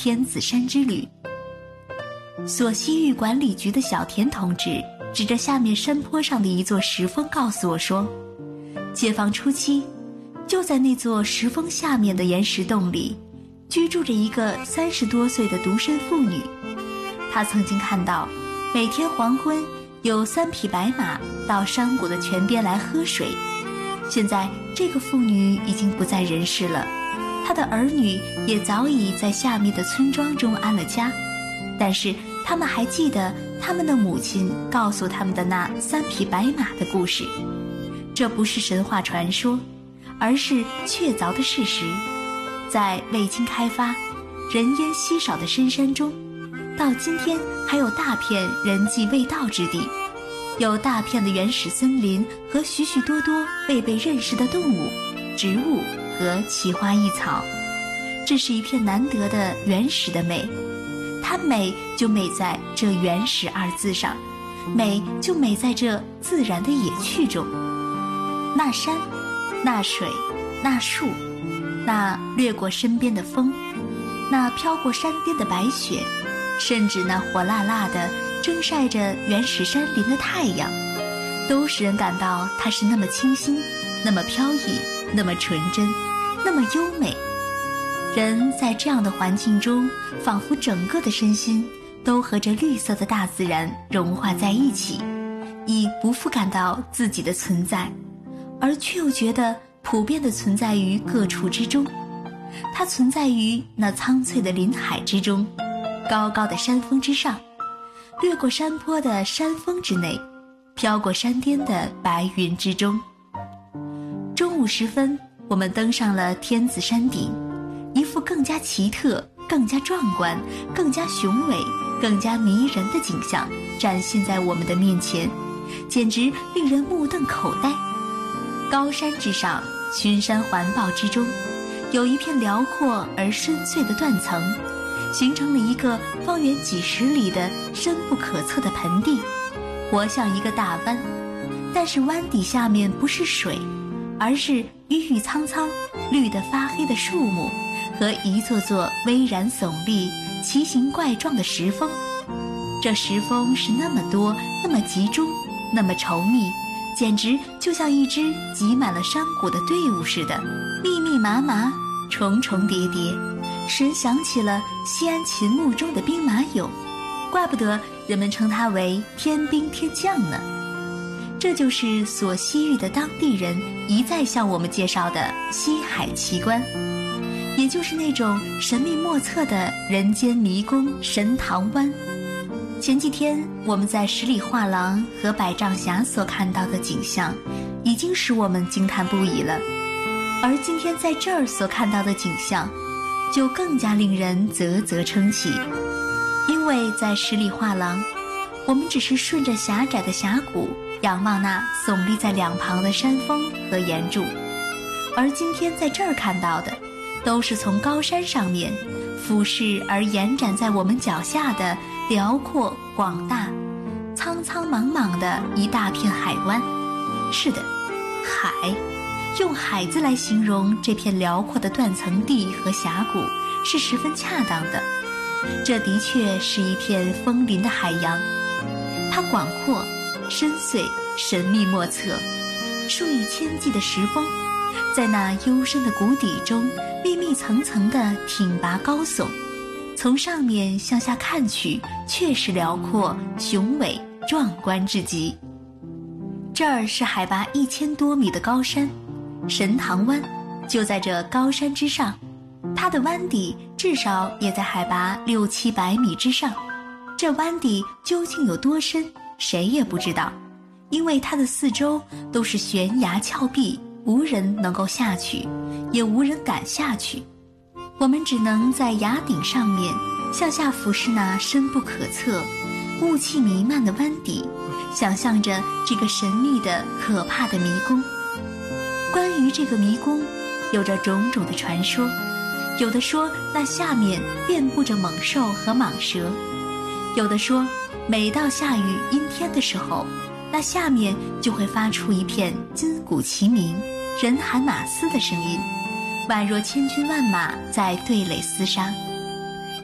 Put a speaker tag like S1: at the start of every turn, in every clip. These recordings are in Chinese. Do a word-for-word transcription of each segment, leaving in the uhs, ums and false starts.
S1: 天子山之旅。索西域管理局的小田同志指着下面山坡上的一座石峰告诉我说，解放初期，就在那座石峰下面的岩石洞里，居住着一个三十多岁的独身妇女。她曾经看到，每天黄昏有三匹白马到山谷的泉边来喝水。现在这个妇女已经不在人世了，她的儿女也早已在下面的村庄中安了家，但是他们还记得他们的母亲告诉他们的那三匹白马的故事。这不是神话传说，而是确凿的事实。在未经开发、人烟稀少的深山中，到今天还有大片人迹未到之地，有大片的原始森林和许许多多未被认识的动物、植物和奇花异草。这是一片难得的原始的美，它美就美在这原始二字上，美就美在这自然的野趣中。那山，那水，那树，那掠过身边的风，那飘过山巅的白雪，甚至那火辣辣的蒸晒着原始山林的太阳，都使人感到它是那么清新，那么飘逸，那么纯真，那么优美。人在这样的环境中，仿佛整个的身心都和这绿色的大自然融化在一起，已不复感到自己的存在，而却又觉得普遍地存在于各处之中。它存在于那苍翠的林海之中，高高的山峰之上，掠过山坡的山峰之内，飘过山巅的白云之中。中午时分，我们登上了天子山顶，一幅更加奇特、更加壮观、更加雄伟、更加迷人的景象展现在我们的面前，简直令人目瞪口呆。高山之上，群山环抱之中，有一片辽阔而深邃的断层，形成了一个方圆几十里的深不可测的盆地，活像一个大湾。但是湾底下面不是水，而是郁郁苍苍、绿得发黑的树木和一座座巍然耸立、奇形怪状的石峰。这石峰是那么多，那么集中，那么稠密，简直就像一支挤满了山谷的队伍似的，密密麻麻，重重叠叠，使人想起了西安秦墓中的兵马俑，怪不得人们称它为天兵天将呢。这就是索西域的当地人一再向我们介绍的西海奇观，也就是那种神秘莫测的人间迷宫神堂湾。前几天我们在十里画廊和百丈峡所看到的景象已经使我们惊叹不已了，而今天在这儿所看到的景象就更加令人啧啧称奇。因为在十里画廊，我们只是顺着狭窄的峡谷仰望那耸立在两旁的山峰和岩柱，而今天在这儿看到的都是从高山上面俯视而延展在我们脚下的辽阔广大、苍苍茫茫的一大片海湾。是的，海，用海字来形容这片辽阔的断层地和峡谷是十分恰当的。这的确是一片枫林的海洋，它广阔、深邃、神秘莫测，数以千计的石峰在那幽深的谷底中密密层层地挺拔高耸，从上面向下看去，确实辽阔、雄伟、壮观至极。这儿是海拔一千多米的高山，神堂湾就在这高山之上，它的湾底至少也在海拔六七百米之上。这湾底究竟有多深，谁也不知道，因为它的四周都是悬崖峭壁，无人能够下去，也无人敢下去。我们只能在崖顶上面向下俯视那深不可测、雾气弥漫的湾底，想象着这个神秘的可怕的迷宫。关于这个迷宫有着种种的传说，有的说那下面遍布着猛兽和蟒蛇，有的说每到下雨阴天的时候，那下面就会发出一片金鼓齐鸣、人喊马嘶的声音，宛若千军万马在对垒厮杀。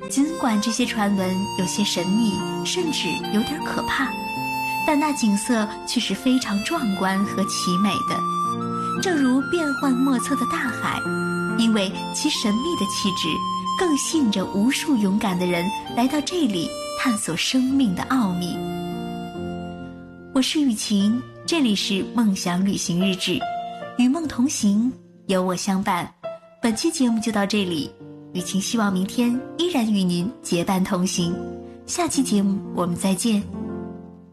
S1: 尽管这些传闻有些神秘，甚至有点可怕，但那景色却是非常壮观和奇美的，正如变幻莫测的大海，因为其神秘的气质，更吸引着无数勇敢的人来到这里探索生命的奥秘。我是雨晴，这里是梦想旅行日志，与梦同行，有我相伴。本期节目就到这里，雨晴希望明天依然与您结伴同行。下期节目我们再见。